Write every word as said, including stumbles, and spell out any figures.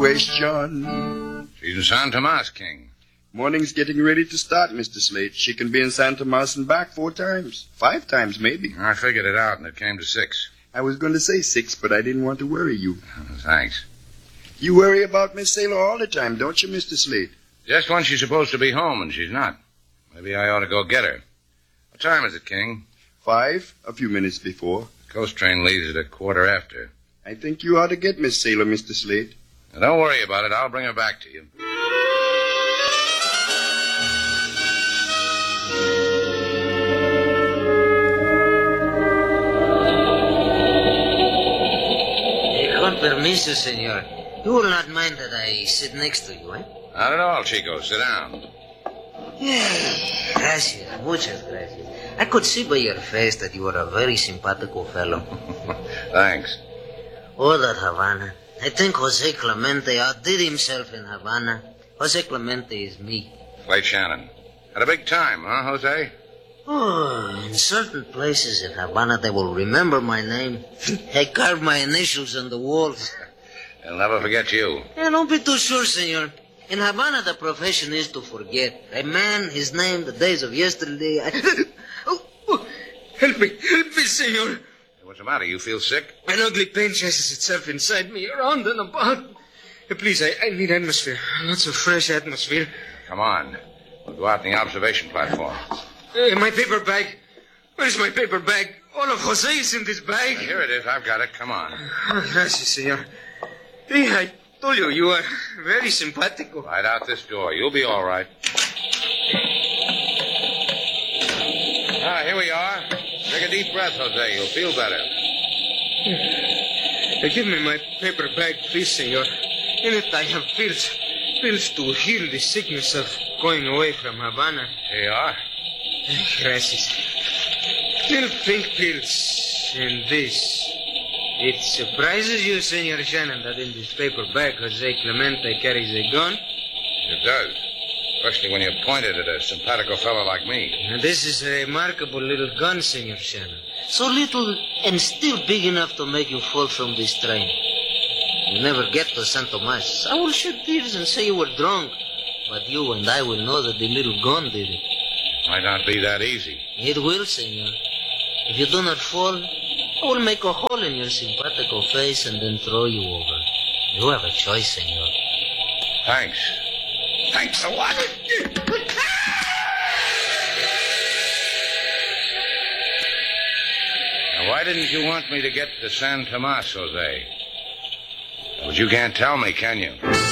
question. She's in San Tomas, King. Morning's getting ready to start, Mister Slate. She can be in San Tomas and back four times. Five times, maybe. I figured it out, and it came to six. I was going to say six, but I didn't want to worry you. Oh, thanks. You worry about Miss Sailor all the time, don't you, Mister Slate? Just when she's supposed to be home, and she's not. Maybe I ought to go get her. What time is it, King? Five, a few minutes before. The coast train leaves at a quarter after. I think you ought to get Miss Sailor, Mister Slate. Now, don't worry about it. I'll bring her back to you. Con permiso, senor. You will not mind that I sit next to you, eh? Not at all, Chico. Sit down. Yeah, gracias. Muchas gracias. I could see by your face that you are a very simpatico fellow. Thanks. Oh, that Havana. I think Jose Clemente outdid himself in Havana. Jose Clemente is me. Slate Shannon. Had a big time, huh, Jose? Oh, in certain places in Havana, they will remember my name. I carved my initials on the walls. They'll never forget you. Yeah, don't be too sure, senor. In Havana, the profession is to forget. A man, his name, the days of yesterday. I... oh, oh, help me, help me, senor. What's the matter? You feel sick? An ugly pain chases itself inside me, around and about. Please, I, I need atmosphere. Lots of fresh atmosphere. Come on. We'll go out in the observation platform. Uh, my paper bag. Where's my paper bag? All of Jose's in this bag. Well, here it is. I've got it. Come on. Oh, gracias, senor. Hey, I told you, you are very simpatico. Right out this door. You'll be all right. Ah, here we are. Take a deep breath, Jose. You'll feel better. Uh, give me my paper bag, please, senor. In it I have pills. Pills to heal the sickness of going away from Havana. Here you are. Gracias. Little pink pills and this. It surprises you, Senor Shannon, that in this paper bag Jose Clemente carries a gun? It does. Especially when you point it at a simpatico fellow like me. Now, this is a remarkable little gun, Senor Shannon. So little and still big enough to make you fall from this train. You never get to San Tomas. I will shed tears and say you were drunk. But you and I will know that the little gun did it. Might not be that easy. It will, senor. If you do not fall, I will make a hole in your simpatico face and then throw you over. You have a choice, senor. Thanks. Thanks a lot. Now, why didn't you want me to get to San Tomas, Jose? But you can't tell me, can you?